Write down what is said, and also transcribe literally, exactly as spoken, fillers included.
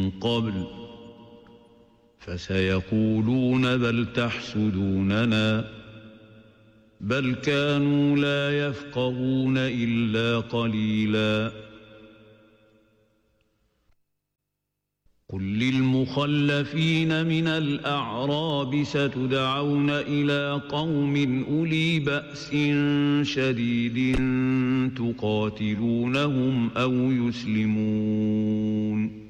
قبل فسيقولون بل تحسدوننا بل كانوا لا يفقهون إلا قليلا قل للمخلفين من الأعراب ستدعون إلى قوم أولي بأس شديد تقاتلونهم أو يسلمون